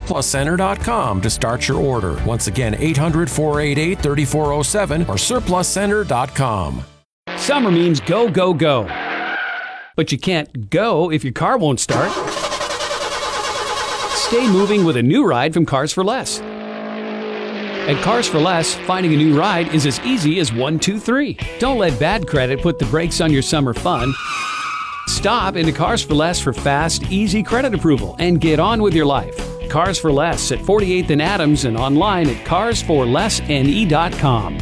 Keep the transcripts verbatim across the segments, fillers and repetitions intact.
surplus center dot com to start your order. Once again, eight hundred, four eight eight, three four zero seven or surplus center dot com. Summer means go, go, go. But you can't go if your car won't start. Stay moving with a new ride from Cars for Less. At Cars for Less, finding a new ride is as easy as one, two, three. Don't let bad credit put the brakes on your summer fun. Stop into Cars for Less for fast, easy credit approval and get on with your life. Cars for Less at forty-eighth and Adams and online at cars for less n e dot com.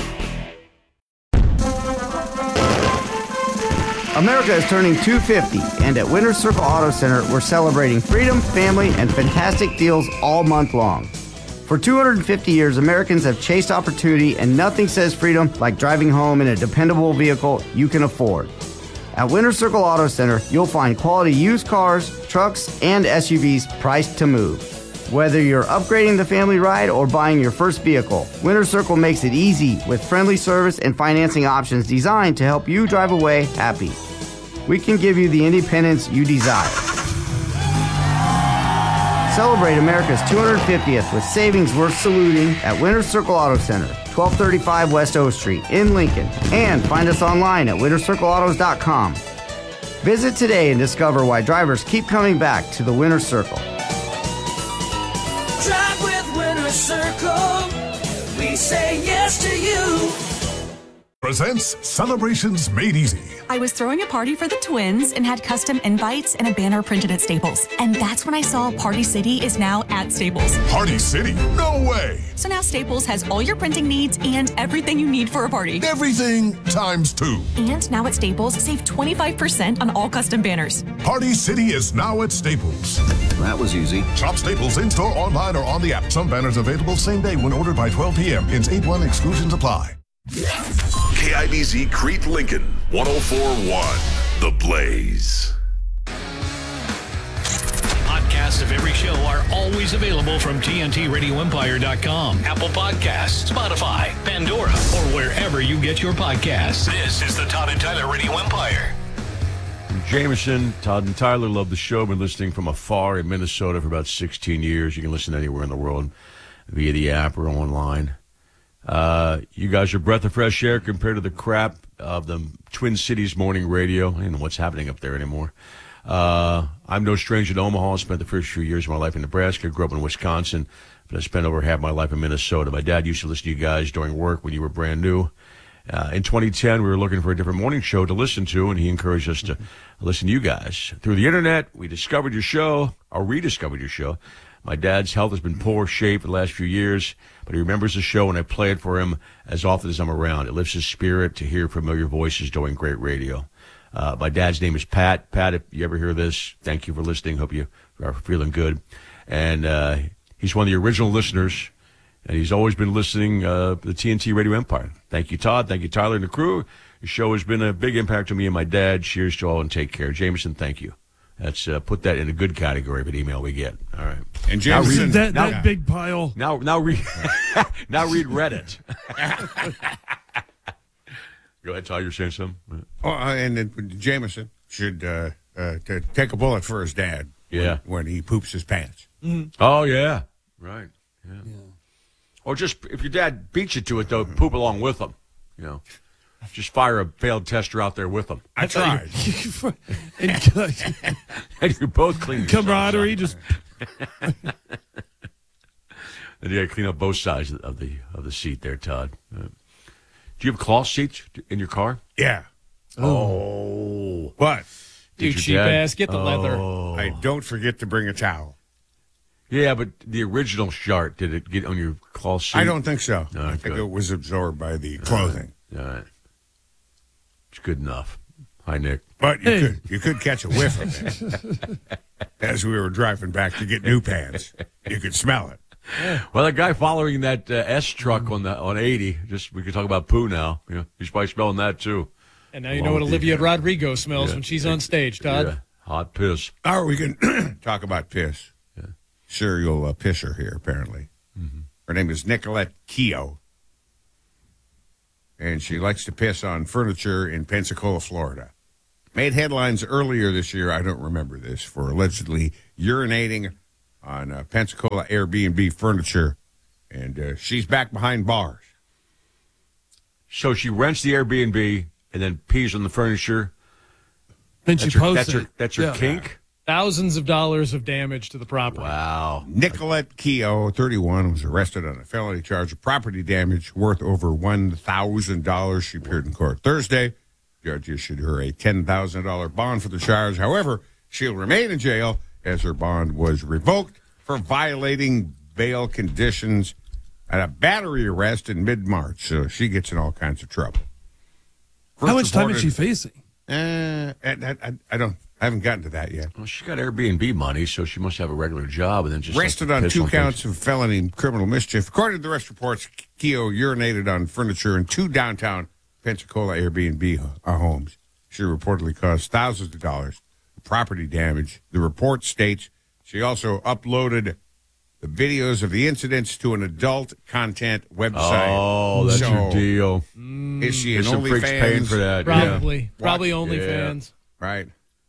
America is turning two fifty, and at Winter Circle Auto Center, we're celebrating freedom, family, and fantastic deals all month long. For two hundred fifty years, Americans have chased opportunity, and nothing says freedom like driving home in a dependable vehicle you can afford. At Winter Circle Auto Center, you'll find quality used cars, trucks, and S U Vs priced to move. Whether you're upgrading the family ride or buying your first vehicle, Winter Circle makes it easy with friendly service and financing options designed to help you drive away happy. We can give you the independence you desire. Celebrate America's two hundred fiftieth with savings worth saluting at Winter Circle Auto Center, twelve thirty-five West O Street in Lincoln. And find us online at winter circle autos dot com. Visit today and discover why drivers keep coming back to the Winter Circle. Drive with Winter Circle. We say yes to you. Presents Celebrations Made Easy. I was throwing a party for the twins and had custom invites and a banner printed at Staples. And that's when I saw Party City is now at Staples. Party City? No way! So now Staples has all your printing needs and everything you need for a party. Everything times two. And now at Staples, save twenty-five percent on all custom banners. Party City is now at Staples. That was easy. Shop Staples in-store, online, or on the app. Some banners available same day when ordered by twelve p.m. Ins eight one exclusions apply. K I B Z Crete Lincoln, one oh four point one, The Blaze. Podcasts of every show are always available from T N T radio empire dot com, Apple Podcasts, Spotify, Pandora, or wherever you get your podcasts. This is the Todd and Tyler Radio Empire. Jameson, Todd and Tyler love the show. Been listening from afar in Minnesota for about sixteen years. You can listen anywhere in the world via the app or online. Uh, you guys are a breath of fresh air compared to the crap of the Twin Cities morning radio. I don't know what's happening up there anymore. Uh, I'm no stranger to Omaha. I spent the first few years of my life in Nebraska. Grew up in Wisconsin, but I spent over half my life in Minnesota. My dad used to listen to you guys during work when you were brand new. Uh, in twenty ten, we were looking for a different morning show to listen to, and he encouraged us to listen to you guys. Through the internet, we discovered your show, or rediscovered your show. My dad's health has been poor shape for the last few years, but he remembers the show, and I play it for him as often as I'm around. It lifts his spirit to hear familiar voices doing great radio. Uh, my dad's name is Pat. Pat, if you ever hear this, thank you for listening. Hope you are feeling good. And uh, he's one of the original listeners, and he's always been listening uh, to the T N T Radio Empire. Thank you, Todd. Thank you, Tyler and the crew. The show has been a big impact to me and my dad. Cheers to all, and take care. Jameson, thank you. That's uh, put that in a good category of an email we get. All right. And Jameson, read, that, now, that big pile. Now, now read. now read Reddit. Go ahead, Todd. You're saying something. Oh, uh, and then Jameson should uh, uh, t- take a bullet for his dad. Yeah. When, when he poops his pants. Mm. Oh yeah. Right. Yeah. yeah. Or just if your dad beats you to it, though, poop along with him. You know. Just fire a failed tester out there with them. I tried. and, and you both clean camaraderie. Just and you got to clean up both sides of the of the seat there, Todd. Uh, do you have cloth seats in your car? Yeah. Oh, what? Dude, cheap dad? ass, get the oh. leather. I don't forget to bring a towel. Yeah, but the original Shart, did it get on your cloth seat? I don't think so. No, I think good. it was absorbed by the clothing. All right. All right. It's good enough. Hi, Nick. But you hey. could you could catch a whiff of it as we were driving back to get new pants. You could smell it. Well, that guy following that uh, S truck on the on eighty, just we could talk about poo now. You know, he's probably smelling that too. And now you know what Olivia the, Rodrigo smells yeah, when she's yeah, on stage, Todd. Yeah, hot piss. Or we can talk about piss. Yeah. Serial uh, pisser here, apparently. Mm-hmm. Her name is Nicolette Keough. And she likes to piss on furniture in Pensacola, Florida. Made headlines earlier this year, I don't remember this, for allegedly urinating on uh, Pensacola Airbnb Furniture, and uh, she's back behind bars. So she rents the Airbnb and then pees on the furniture. Then that's she her, posts that's her, it. That's her Yeah. kink? Thousands of dollars of damage to the property. Wow. Nicolette Keogh, thirty-one, was arrested on a felony charge of property damage worth over one thousand dollars. She appeared in court Thursday. Judge issued her a ten thousand dollars bond for the charge. However, she'll remain in jail as her bond was revoked for violating bail conditions at a battery arrest in mid-March. So she gets in all kinds of trouble. How much time is reported- she facing? Uh, I, I, I don't. I haven't gotten to that yet. Well, she got Airbnb money, so she must have a regular job, and then just Arrested like, on piss two things. counts of felony criminal mischief. According to the arrest reports, Keogh urinated on furniture in two downtown Pensacola Airbnb uh, homes. She reportedly caused thousands of dollars of property damage. The report states she also uploaded the videos of the incidents to an adult content website. Oh, that's So, your deal. Is she an There's some freaks OnlyFans? paying for that. Probably. Yeah. Probably Watch- OnlyFans. Right.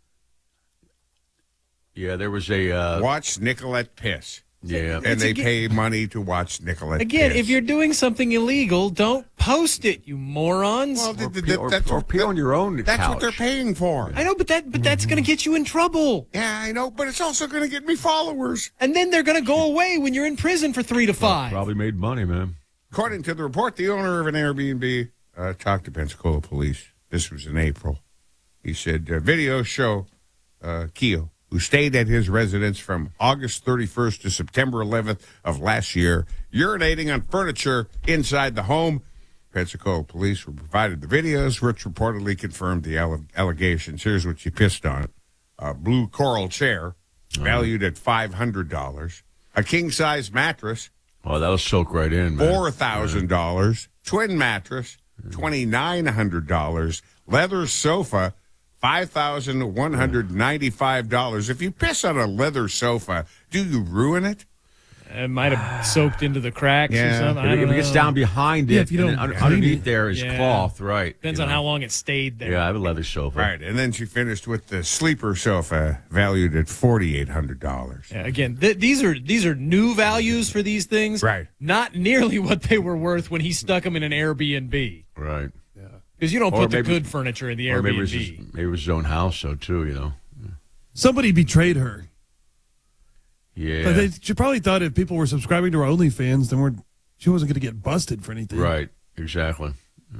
Yeah, there was a... Uh, Watch Nicolette piss. Yeah. And It's they aga- pay money to watch Nicolette Again, piss. if you're doing something illegal, don't post it, you morons. Well, th- th- pee- or- that's or what- pee on your own That's couch. what they're paying for. I know, but that but that's going to get you in trouble. Yeah, I know, but it's also going to get me followers. And then they're going to go away when you're in prison for three to five. Probably made money, man. According to the report, the owner of an Airbnb uh, talked to Pensacola police. This was in April. He said, uh, videos show uh, Keogh, who stayed at his residence from August thirty-first to September eleventh of last year, urinating on furniture inside the home. Pensacola police were provided the videos, which reportedly confirmed the alle- allegations. Here's what she pissed on. A blue coral chair, valued at five hundred dollars. A king-size mattress, Oh, that'll soak right in, man. four thousand dollars. Twin mattress, twenty-nine hundred dollars. Leather sofa, five thousand one hundred ninety-five dollars. If you piss on a leather sofa, do you ruin it? It might have soaked into the cracks Yeah. or something. I If don't it gets know. down behind it, Yeah, if you and don't then un- clean underneath it. there is Yeah. cloth, right? Depends you on know. how long it stayed there. Yeah, I have a leather sofa. Right. And then she finished with the sleeper sofa, valued at forty-eight hundred dollars. Yeah, again, th- these are these are new values for these things. Right. Not nearly what they were worth when he stuck them in an Airbnb. Right. Because you don't Or put the maybe- good furniture in the Or Airbnb. maybe it, was his, maybe it was his own house, so too, you know. Somebody betrayed her. Yeah. But they, she probably thought if people were subscribing to her OnlyFans, then we're, she wasn't going to get busted for anything. Right. Exactly.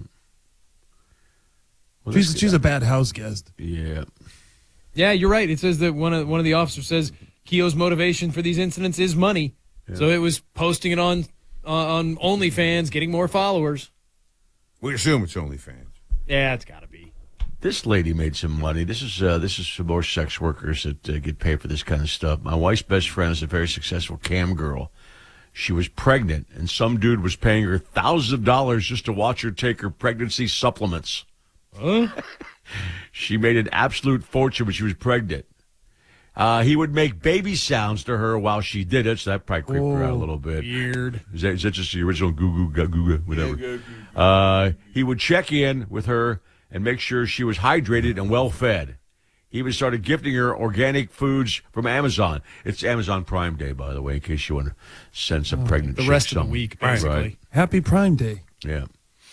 Well, She's this- she's a bad house guest. Yeah. Yeah, you're right. It says that one of one of the officers says Keogh's motivation for these incidents is money. So it was posting it on uh, on OnlyFans, getting more followers. We assume it's OnlyFans. Yeah, it's got to be. This lady made some money. This is uh, this is some more sex workers that uh, get paid for this kind of stuff. My wife's best friend is a very successful cam girl. She was pregnant, and some dude was paying her thousands of dollars just to watch her take her pregnancy supplements. Huh? She made an absolute fortune when she was pregnant. Uh, he would make baby sounds to her while she did it, so that probably creeped her out a little bit. Weird. Is that, is that just the original goo goo goo goo whatever? Uh, he would check in with her and make sure she was hydrated and well fed. He even started gifting her organic foods from Amazon. It's Amazon Prime Day, by the way, in case you want to send some pregnant The chick rest of the something. week, basically. Right. Happy Prime Day. Yeah.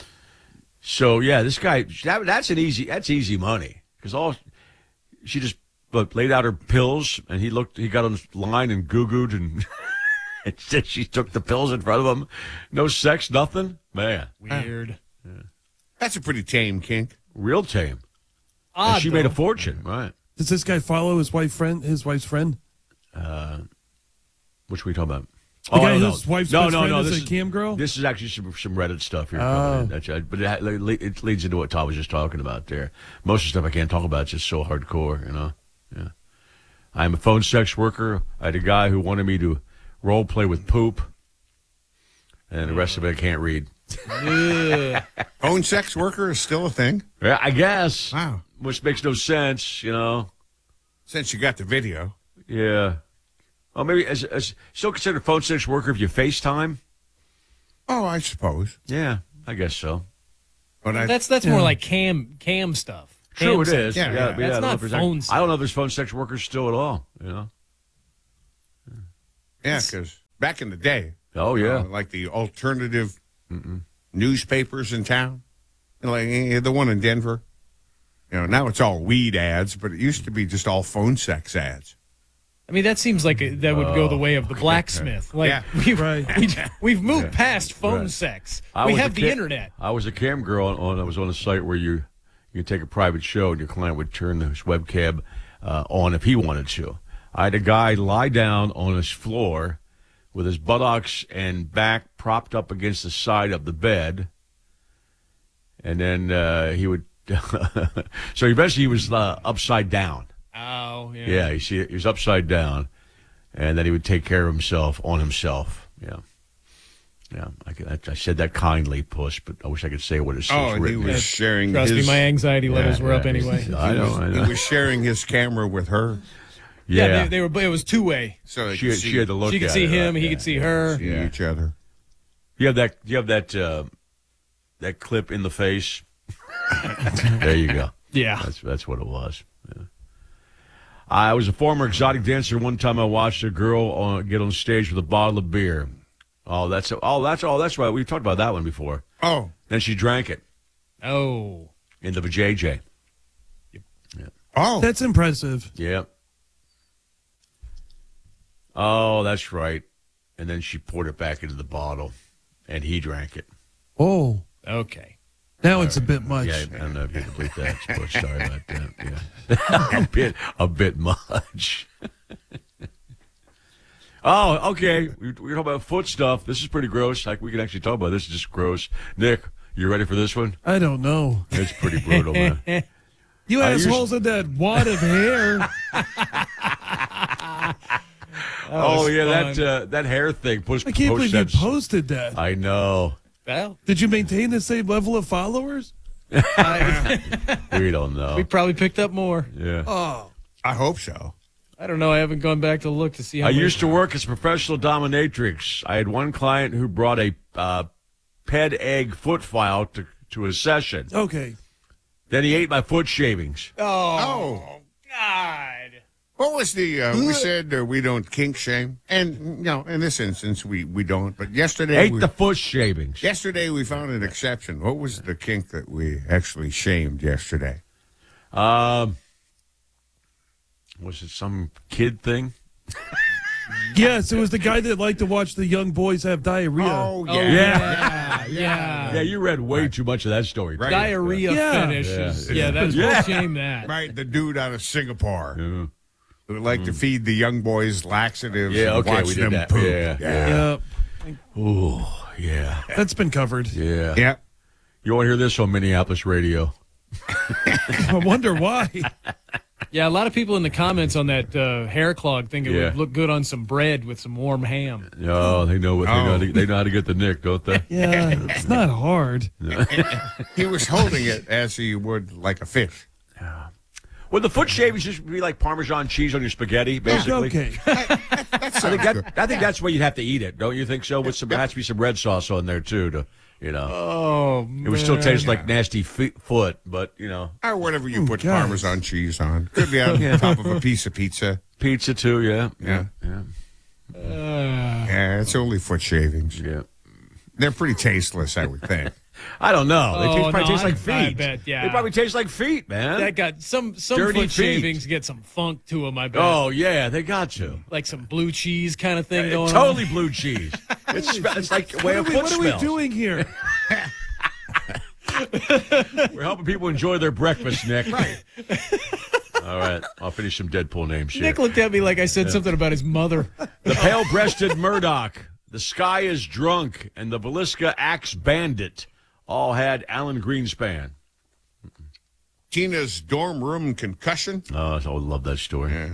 So yeah, this guy that, that's an easy that's easy money because all she just but laid out her pills and he looked he got on the line and goo-gooed and and said she took the pills in front of him. No sex, nothing. Man, Weird. That's a pretty tame kink. real tame. Odd, And she made a though. fortune, right? Does this guy follow his wife friend? His wife's friend? Uh, which we talking about? The guy I don't whose know. wife's no, best no, friend no, is this a cam girl? This is actually some, some Reddit stuff here. Oh. coming in. That's, uh, but it, it leads into what Todd was just talking about there. Most of the stuff I can't talk about is just so hardcore, you know? Yeah. I'm a phone sex worker. I had a guy who wanted me to role play with poop, and the rest of it I can't read. Phone sex worker is still a thing? Yeah, I guess. Wow. Which makes no sense, you know? Since you got the video. Yeah. Well, maybe as, as still considered phone sex worker if you FaceTime. Oh, I suppose. Yeah, I guess so. But I, That's that's more like cam cam stuff. True, Cam it sex. is. Yeah, Yeah, yeah. but yeah, That's I don't know not if there's phone act- sex. I don't know if there's phone sex workers still at all. You know. Yeah, because back in the day. Oh, yeah. Uh, like the alternative Mm-mm. newspapers in town. You know, like eh, the one in Denver. You know, now it's all weed ads, but it used to be just all phone sex ads. I mean, that seems like a, that would go the way of the blacksmith. Like Yeah. we've, Right. we, we've moved Yeah. past phone Right. sex. I We was have a the cam- internet. I was a cam girl on, on I was on a site where you you could take a private show and your client would turn his webcam uh, on if he wanted to. I had a guy lie down on his floor with his buttocks and back propped up against the side of the bed, and then uh, he would. So eventually he was uh, upside down. Oh, yeah. Yeah, you see, he was upside down, and then he would take care of himself on himself. Yeah, yeah. I, I, I said that kindly, Puss, but I wish I could say what it's Oh, and he written. was sharing Trust his... me, my anxiety levels Yeah, were up yeah. anyway. I know, I know. He was sharing his camera with her. Yeah, Yeah, they, they were. It was two way. So they she, could had- see, she had to look. She could at see it, him. right? He Yeah, could see yeah. her. see each other. You have that. You have that. Uh, that clip in the face. There you go. Yeah. That's that's what it was. Yeah. I was a former exotic dancer. One time I watched a girl on, get on stage with a bottle of beer. Oh, that's oh, that's oh, that's right. We've talked about that one before. Oh. Then she drank it Oh. in the vajayjay. Oh. That's impressive. Yeah. Oh, that's right. And then she poured it back into the bottle, and he drank it. Oh, Okay. now it's a bit much. Yeah, I don't know if you can believe that. But sorry about that. Yeah. a bit, a bit much. Oh, okay. We, we're talking about foot stuff. This is pretty gross. Like we can actually talk about this. It's just gross. Nick, you ready for this one? I don't know. It's pretty brutal, man. You I assholes in that wad of hair. Oh was yeah, fun. that uh, that hair thing. Push. I can't post believe you that- posted that. I know. Well, Did you maintain the same level of followers? I, We don't know. we probably picked up more. Yeah. Oh, I hope so. I don't know. I haven't gone back to look to see how I many- used to work as a professional dominatrix. I had one client who brought a uh, ped egg foot file to, to his session. okay. Then he ate my foot shavings. Oh, Oh. God. What was the, uh, we said uh, we don't kink shame. And, you know, in this instance, we, we don't. But yesterday, Ate we, the foot shavings. yesterday we found an exception. What was the kink that we actually shamed yesterday? Um, was it some kid thing? Yes, it was the guy that liked to watch the young boys have diarrhea. Oh, yeah. Oh, Yeah. yeah. Yeah. Yeah, you read way too much of that story. Right. Diarrhea Yeah. finishes. Yeah. Yeah, that's Yeah. we'll shame that. Right, the dude out of Singapore Yeah. who would like to feed the young boys laxatives Yeah, and okay, watch we did them that. poop. Yeah, yeah. Yeah, Ooh, yeah. that's been covered. Yeah. Yeah. You want to hear this on Minneapolis radio? I wonder why. Yeah, a lot of people in the comments on that uh, hair clog think it Yeah. would look good on some bread with some warm ham. No, they know what they, know Oh. how to, they know how to get the nick, don't they? Yeah, it's not hard. He was holding it as he would like a fish. Would the foot shavings just be like Parmesan cheese on your spaghetti, basically? Okay. That I think, sounds good. that, I think that's where you'd have to eat it, don't you think so? With some, there has to be some red sauce on there too, to you know. Oh, It would still taste like nasty fe- foot, but you know, Or whatever you Ooh, put guys. Parmesan cheese on. Could be on top of a piece of pizza. pizza too. Yeah, Yeah. yeah, Yeah, it's only foot shavings. yeah. They're pretty tasteless, I would think. I don't know. They Oh, taste, probably no, taste like I- I feet. bet, yeah. They probably taste like feet, man. that got some some Dirty foot feet. shavings get some funk to them. I bet. Oh yeah, they got to. Like some blue cheese kind of thing going Totally on. blue cheese. It's, it's like the way What, a are we, foot what are we smells. doing here? We're helping people enjoy their breakfast, Nick. Right. All right, I'll finish some Deadpool names here. Nick looked at me like I said something about his mother. The pale-breasted Murdoch, the Sky is Drunk, and the Velisca Axe Bandit all had Alan Greenspan. Tina's dorm room concussion. Oh, I love that story. Yeah.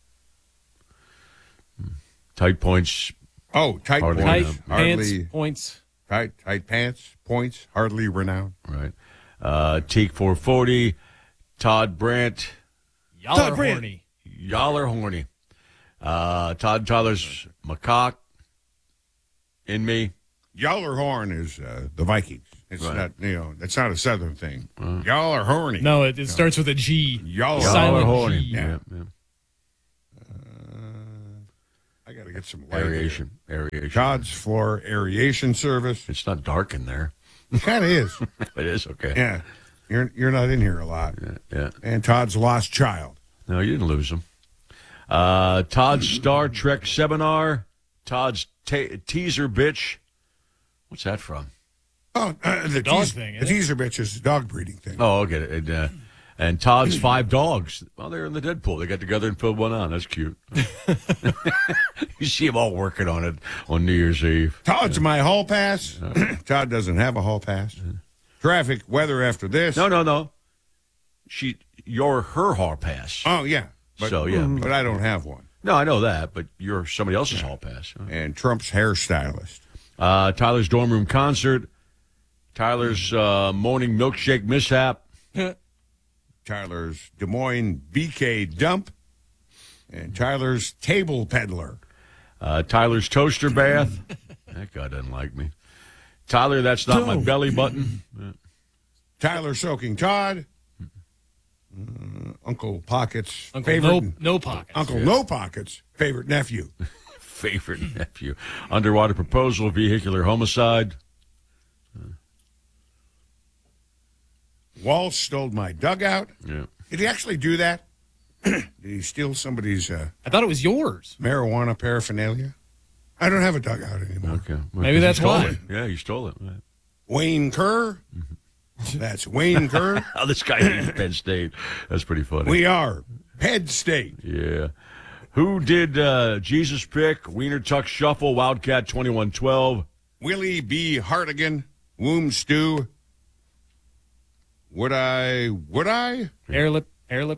Tight points. Oh, tight Hardly points. Tight renowned. pants, Hardly points. tight, tight pants, points, hardly renowned. Right. Uh, Teak four forty, Todd Brandt. Y'all Todd are Brandt. horny. Y'all are horny. Uh, Todd Tyler's macaque in me. Yallerhorn is uh, the Vikings. It's Right. not, you know, it's not a southern thing. Y'all are horny. No, it, it starts with a G. Y'all are Y'all Silent are horny. G. Yeah. yeah. I got to get some light Aeration. Aeration. Todd's Floor Aeration Service. It's not dark in there. It kind of is. It is, okay. Yeah. You're you're not in here a lot. Yeah, yeah. And Todd's Lost Child. No, you didn't lose him. Uh, Todd's Star Trek Seminar. Todd's ta- Teaser Bitch. What's that from? Oh, uh, the, dog teas- thing, the isn't it? teaser bitch is a dog breeding thing. Oh, okay. And, uh, and Todd's Five Dogs. Well, they're in the Deadpool. They got together and put one on. That's cute. You see them all working on it on New Year's Eve. Todd's my hall pass. Todd doesn't have a hall pass. Traffic, weather after this. No, no, no. She, you're her hall pass. Oh, yeah. But, So, yeah. But I don't have one. No, I know that, but you're somebody else's hall pass. And Trump's hairstylist. Uh, Tyler's dorm room concert. Tyler's uh, morning milkshake mishap. Tyler's Des Moines B K dump. And Tyler's table peddler. Uh, Tyler's toaster bath. That guy doesn't like me. Tyler, that's not my belly button. Tyler soaking Todd. Uh, Uncle Pocket's Uncle favorite. No, no Pockets. Uncle Yeah. No Pocket's favorite nephew. Favorite nephew. Underwater proposal, vehicular homicide. Walsh stole my dugout. Yeah. Did he actually do that? Did he steal somebody's uh, I thought it was yours. marijuana paraphernalia? I don't have a dugout anymore. Okay. Well, Maybe you that's stole why. it. Yeah, you stole it. Right. Wayne Kerr. That's Wayne Kerr. Oh, this guy hates Penn State. That's pretty funny. We are Penn State. Yeah. Who did uh, Jesus pick? Wiener Tuck Shuffle, Wildcat twenty-one twelve. Willie B. Hartigan. Womb Stew. Would I? Would I? Airlip. Airlip.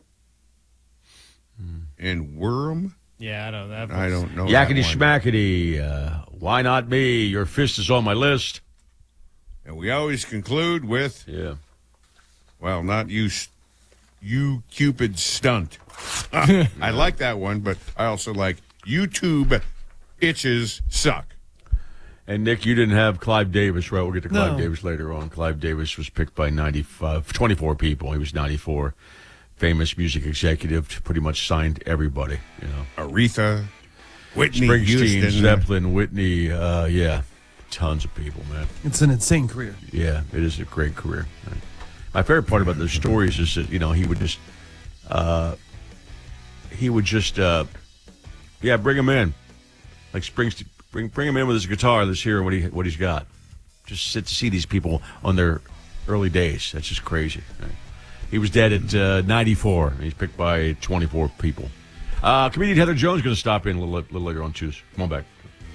And Worm. Yeah, I don't know. That I don't know. Yakety that one. schmackety. Uh, why not me? Your fist is on my list. And we always conclude with, Yeah. well, not you, s- you Cupid stunt. Ah, I like that one, but I also like YouTube itches suck. And, Nick, you didn't have Clive Davis, right? We'll get to Clive No. Davis later on. Clive Davis was picked by ninety-five, twenty-four people. He was ninety-four. Famous music executive, pretty much signed everybody, you know. Aretha, Whitney Springsteen, Houston. Zeppelin, Whitney, uh, yeah. Tons of people, man. It's an insane career. Yeah, it is a great career. My favorite part about the stories is that, you know, he would just, uh, he would just, uh, yeah, bring him in. Like Springsteen, bring bring him in with his guitar. Let's hear what he what he's got. Just sit to see these people on their early days. That's just crazy. Right? He was dead at uh, ninety-four. He's picked by twenty-four people. Uh, comedian Heather Jones is going to stop in a little, little later on, too. Come on back.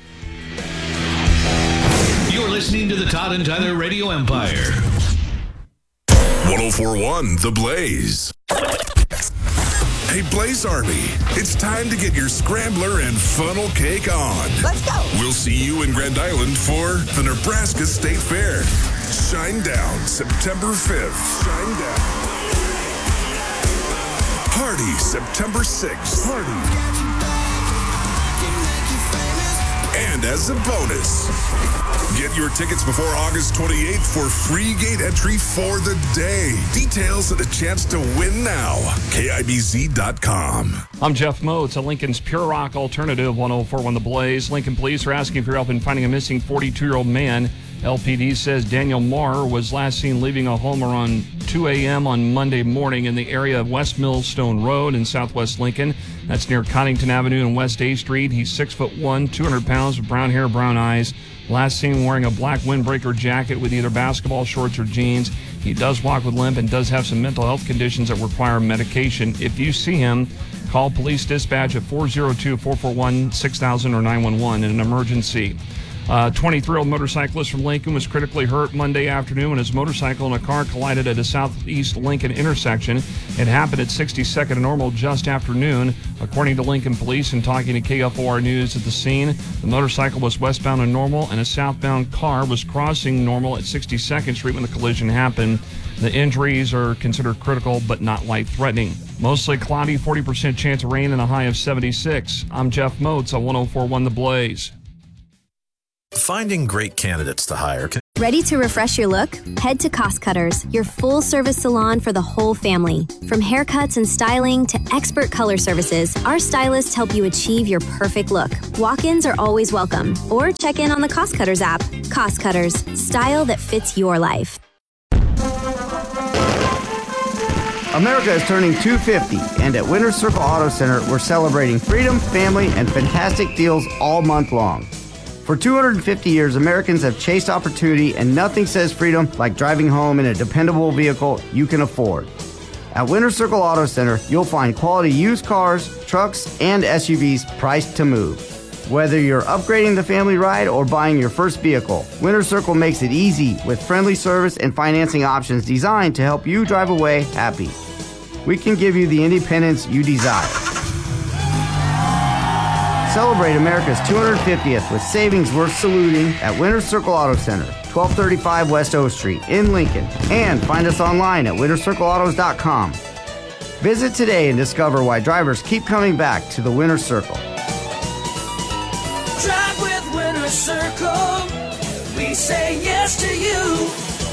You're listening to the Todd and Tyler Radio Empire. ten forty-one The Blaze. Hey, Blaze Army, it's time to get your scrambler and funnel cake on. Let's go. We'll see you in Grand Island for the Nebraska State Fair. Shine Down, September fifth. Shine Down. Party, September sixth. Party. And as a bonus, get your tickets before August twenty-eighth for free gate entry for the day. Details and a chance to win now. K I B Z dot com. I'm Jeff Moats, a Lincoln's Pure Rock Alternative, ten forty-one The Blaze. Lincoln police are asking for your help in finding a missing forty-two-year-old man. L P D says Daniel Marr was last seen leaving a home around two a.m. on Monday morning in the area of West Millstone Road in southwest Lincoln. That's near Connington Avenue and West A Street. He's six foot one, two hundred pounds, with brown hair, brown eyes. Last seen wearing a black windbreaker jacket with either basketball shorts or jeans. He does walk with limp and does have some mental health conditions that require medication. If you see him, call police dispatch at four oh two, four four one, six thousand or nine one one in an emergency. A twenty-three-year-old motorcyclist from Lincoln was critically hurt Monday afternoon when his motorcycle and a car collided at a southeast Lincoln intersection. It happened at sixty-second and Normal just after noon. According to Lincoln Police and talking to K F O R News at the scene, the motorcycle was westbound and Normal, and a southbound car was crossing Normal at sixty-second Street when the collision happened. The injuries are considered critical but not life-threatening. Mostly cloudy, forty percent chance of rain, and a high of seventy-six. I'm Jeff Moats on ten forty-one The Blaze. Finding great candidates to hire can Ready to refresh your look? Head to Cost Cutters, your full-service salon for the whole family. From haircuts and styling to expert color services, our stylists help you achieve your perfect look. Walk-ins are always welcome, or check in on the Cost Cutters app. Cost Cutters, style that fits your life. America is turning two fifty, and at Winter Circle Auto Center, we're celebrating freedom, family, and fantastic deals all month long. For two hundred fifty years, Americans have chased opportunity, and nothing says freedom like driving home in a dependable vehicle you can afford. At Winter Circle Auto Center, you'll find quality used cars, trucks, and S U Vs priced to move. Whether you're upgrading the family ride or buying your first vehicle, Winter Circle makes it easy with friendly service and financing options designed to help you drive away happy. We can give you the independence you desire. Celebrate America's two hundred fiftieth with savings worth saluting at Winter Circle Auto Center, twelve thirty-five West O Street in Lincoln. And find us online at winter circle autos dot com. Visit today and discover why drivers keep coming back to the Winter Circle. Drive with Winter Circle. We say yes to you.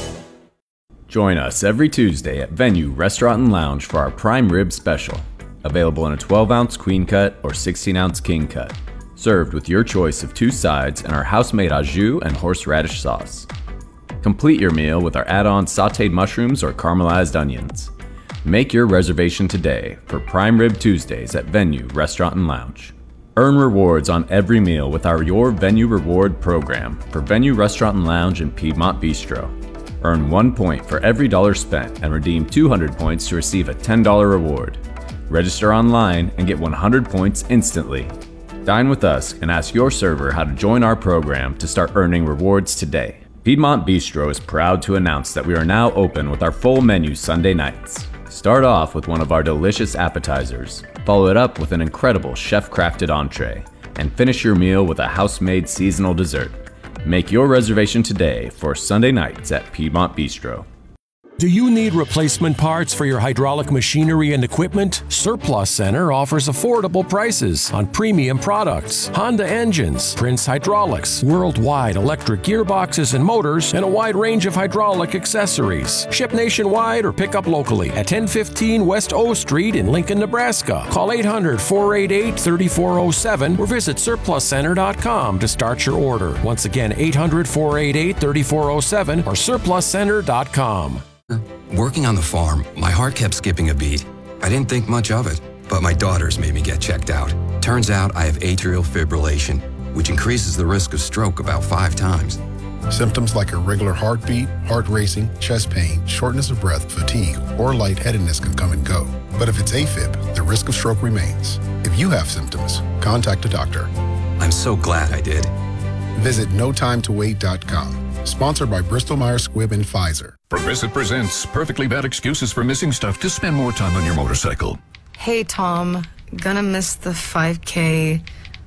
Join us every Tuesday at Venue Restaurant and Lounge for our prime rib special. Available in a twelve ounce queen cut or sixteen ounce king cut. Served with your choice of two sides and our house-made au jus and horseradish sauce. Complete your meal with our add-on sauteed mushrooms or caramelized onions. Make your reservation today for Prime Rib Tuesdays at Venue Restaurant and Lounge. Earn rewards on every meal with our Your Venue Reward program for Venue Restaurant and Lounge in Piedmont Bistro. Earn one point for every dollar spent and redeem two hundred points to receive a ten dollar reward. Register online and get one hundred points instantly. Dine with us and ask your server how to join our program to start earning rewards today. Piedmont Bistro is proud to announce that we are now open with our full menu Sunday nights. Start off with one of our delicious appetizers, follow it up with an incredible chef-crafted entree, and finish your meal with a house-made seasonal dessert. Make your reservation today for Sunday nights at Piedmont Bistro. Do you need replacement parts for your hydraulic machinery and equipment? Surplus Center offers affordable prices on premium products, Honda engines, Prince Hydraulics, worldwide electric gearboxes and motors, and a wide range of hydraulic accessories. Ship nationwide or pick up locally at ten fifteen West O Street in Lincoln, Nebraska. Call eight hundred, four eight eight, three four zero seven or visit surplus center dot com to start your order. Once again, eight hundred, four eight eight, three four zero seven or surplus center dot com. Working on the farm, my heart kept skipping a beat. I didn't think much of it, but my daughters made me get checked out. Turns out I have atrial fibrillation, which increases the risk of stroke about five times. Symptoms like irregular heartbeat, heart racing, chest pain, shortness of breath, fatigue, or lightheadedness can come and go. But if it's AFib, the risk of stroke remains. If you have symptoms, contact a doctor. I'm so glad I did. Visit no time to wait dot com. Sponsored by Bristol Myers Squibb and Pfizer. Progressive presents perfectly bad excuses for missing stuff to spend more time on your motorcycle. Hey, Tom. Gonna miss the five K.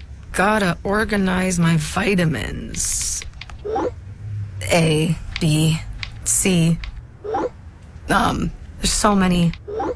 Gotta organize my vitamins. A, B, C. Um, there's so many.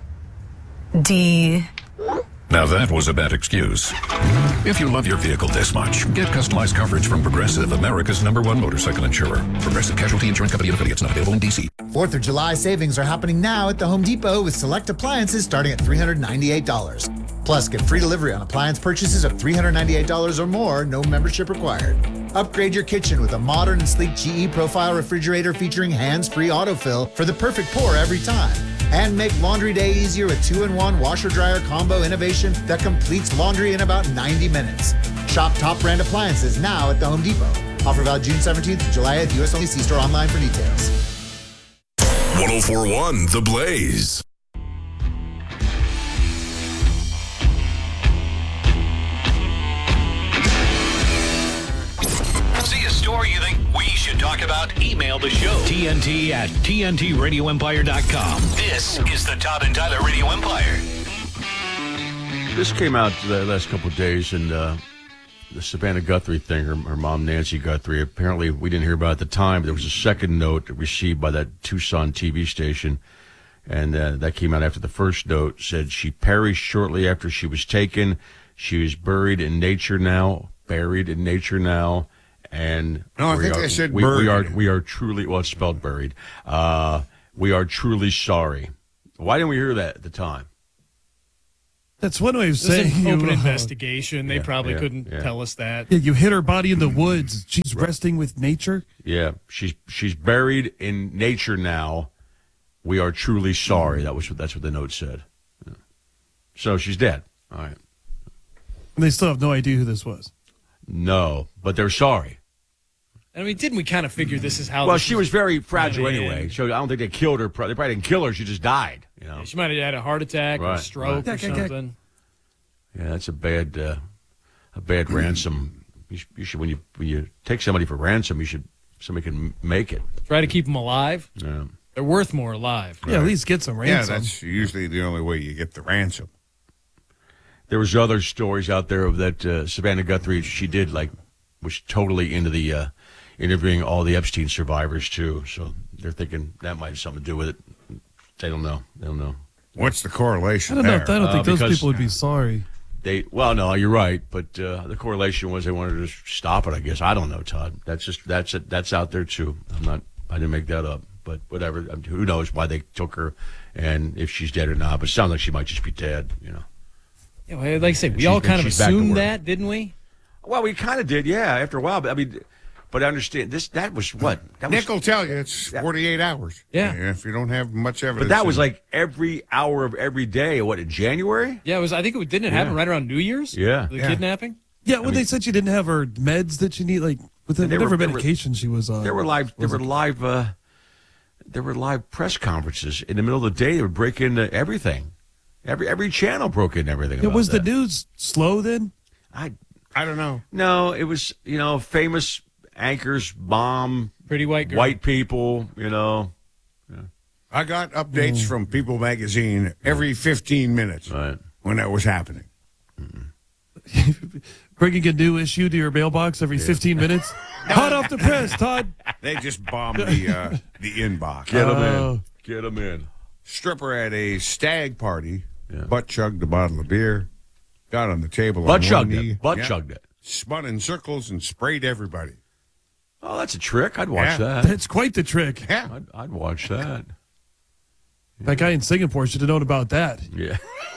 D. Now that was a bad excuse. If you love your vehicle this much, get customized coverage from Progressive, America's number one motorcycle insurer. Progressive Casualty Insurance Company and affiliates, not available in D C. Fourth of July savings are happening now at the Home Depot with select appliances starting at three hundred ninety-eight dollars. Plus, get free delivery on appliance purchases of three hundred ninety-eight dollars or more, no membership required. Upgrade your kitchen with a modern and sleek G E Profile refrigerator featuring hands-free autofill for the perfect pour every time. And make laundry day easier with two in one washer-dryer combo innovation that completes laundry in about ninety minutes. Shop top brand appliances now at the Home Depot. Offer valid June seventeenth to July eighth. U S only. See store online for details. one oh four point one The Blaze. See a story you think we should talk about? Email the show. T N T at T N T radio empire dot com. This is the Todd and Tyler Radio Empire. This came out the last couple of days, and uh, the Savannah Guthrie thing, her, her mom, Nancy Guthrie, apparently we didn't hear about it at the time. There was a second note received by that Tucson T V station, and uh, that came out after the first note. Said she perished shortly after she was taken. She was buried in nature now, buried in nature now, And No, I we think are, they said we, we are buried. we are truly well, it's spelled buried. Uh, we are truly sorry. Why didn't we hear that at the time? That's one way of This is saying an you, open uh, investigation. They Yeah, probably yeah, couldn't yeah. tell us that. Yeah, you hit her body in the woods. She's resting with nature. Yeah, she's she's buried in nature now. We are truly sorry. That was what that's what the note said. Yeah. So she's dead. All right. And they still have no idea who this was. No, but they're sorry. I mean, didn't we kind of figure this is how? Well, this she was was very fragile gonna anyway, end? so I don't think they killed her. They probably didn't kill her. She just died. You know. Yeah, she might have had a heart attack or a Right, stroke right. or something. Yeah, that's a bad, uh, a bad ransom. You should, you should when you when you take somebody for ransom, you should somebody can make it. Try to keep them alive. Yeah. They're worth more alive. Yeah, at least get some Yeah, ransom. that's usually the only way you get the ransom. There was other stories out there of that uh, Savannah Guthrie. She did like was totally into the uh, interviewing all the Epstein survivors too. So they're thinking that might have something to do with it. They don't know. They don't know. What's the correlation I don't know. there? If, I don't think Uh, those because- people would be sorry. They well, no, you're right, but uh, the correlation was they wanted to stop it. I guess I don't know, Todd. That's just that's it. That's out there too. I'm not. I didn't make that up, but whatever. I mean, who knows why they took her and if she's dead or not? But it sounds like she might just be dead. You know. Yeah, well, like I said, we She's- all kind of she's back to assumed work. that, didn't we? Well, we kind of did, yeah. After a while, but I mean, but I understand this. That was what that was. Nick will tell you it's forty-eight hours. Yeah. If you don't have much evidence. But that was then- like every hour of every day. What in January? Yeah, it was. I think it didn't it happen Yeah. right around New Year's. Yeah. the Yeah. kidnapping. Yeah, when they said she didn't have her meds that she need, like with the, And they were- whatever they were- medication she was on. There were live. There were live. Uh, there were live press conferences in the middle of the day. They would break into everything. Every every channel broke into everything. Yeah, about was that. the news slow then? I I don't know. No, it was you know famous anchors bomb pretty white girl. white people. You know. I got updates from People Magazine every fifteen minutes right. when that was happening. Bringing a new issue to your mailbox every fifteen minutes. Hot off the press, Todd. They just bombed the uh, the inbox. Get them Oh. in. Get them in. Stripper at a stag party, butt chugged a bottle of beer, got on the table, Butt on chugged one knee, it. Butt yeah, chugged it. spun in circles and sprayed everybody. Oh, that's a trick. I'd watch Yeah. that. That's quite the trick. Yeah, I'd, I'd watch that. That guy in Singapore should have known about that. Yeah.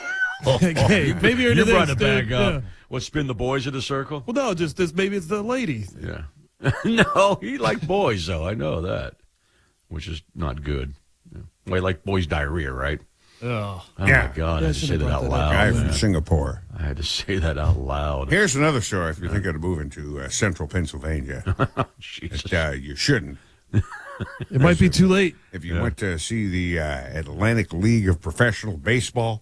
Hey, maybe you're you into brought this, it back dude. up. Yeah. What, spin the boys in a circle? Well, no, just this. Maybe it's the lady. Yeah. No, he liked boys, though. I know that, which is not good. Yeah. Well, he liked boys' diarrhea, right? Oh, Oh, Yeah. my God. I Yeah, had to should say have that brought out that up. loud. guy man. from Singapore. I had to say that out loud. Here's another story. If you're thinking of moving to uh, central Pennsylvania, Jesus. but, uh, you shouldn't. It might be too late. If you Yeah. went to see the uh, Atlantic League of Professional Baseball,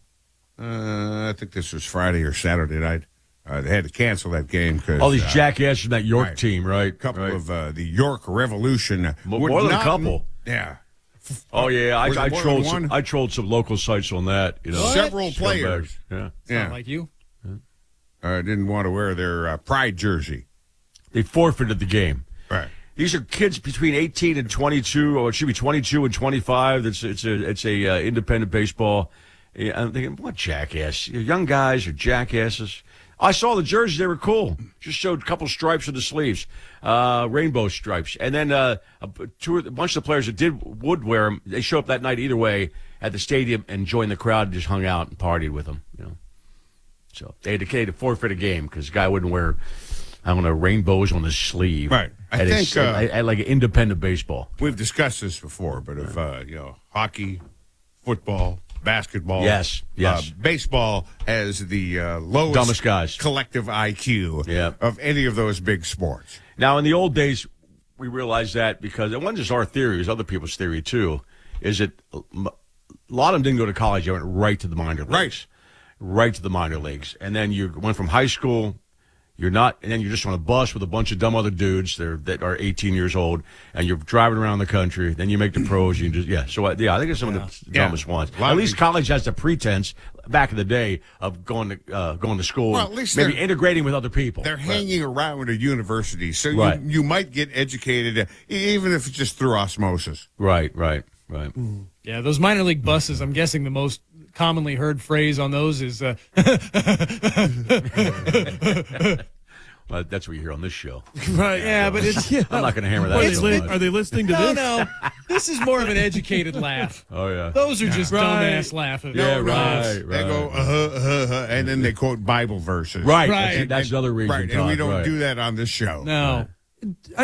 uh, I think this was Friday or Saturday night. Uh, they had to cancel that game because All these uh, jackasses from that York right. team, right? a couple right. of uh, the York Revolution. uh, Mo- would more than a not- couple. Yeah. Oh, yeah. I, Was it I, more trolled than some, one? I trolled some local sites on that. You know, Several Scumbags. players. Yeah. Yeah. not like you. Uh, didn't want to wear their uh, pride jersey. They forfeited the game. Right. These are kids between eighteen and twenty-two, or it should be twenty-two and twenty-five. It's it's a it's a uh, independent baseball. Yeah, I'm thinking, what jackass? Young guys are jackasses. I saw the jerseys; they were cool. Just showed a couple stripes on the sleeves, uh, rainbow stripes, and then uh, a, two, a bunch of the players that did would wear them. They show up that night either way at the stadium and joined the crowd, and just hung out and partied with them. You know, so they had to, they had to forfeit a game because the guy wouldn't wear, I don't know, rainbows on his sleeve. Right. I at think, his, uh, at, at like independent baseball. We've discussed this before, but if uh, you know, hockey, football, basketball, Yes, yes. uh, baseball has the uh, lowest Dumbest guys. collective I Q Yeah. of any of those big sports. Now, in the old days, we realized that because it wasn't just our theory; it was other people's theory too. Is that a lot of them didn't go to college; they went right to the minor leagues, Right. right to the minor leagues, and then you went from high school. You're not, and then you're just on a bus with a bunch of dumb other dudes that are, that are eighteen years old, and you're driving around the country. Then you make the pros. You just, yeah. So, uh, yeah, I think it's some of the Yeah. dumbest ones. A lot At of least these- college has the pretense back in the day of going to uh, going to school, Well, and at least maybe they're- integrating with other people. They're hanging around a university, so Right. you, you might get educated, uh, even if it's just through osmosis. Right, right, right. Yeah, those minor league buses. I'm guessing the most commonly heard phrase on those is. Uh, Well, that's what you hear on this show. Right. Yeah, but it's. Yeah. I'm not going to hammer that. Are they, so li- much. are they listening to No, this? no. This is more of an educated laugh. Oh, yeah. Those are just Right. dumbass laughing. Yeah, No, no. right, They right. go, uh-huh, uh-huh, and then they quote Bible verses. Right. Right. That's, that's another reason. Right, and we Todd, don't right. do that on this show. No.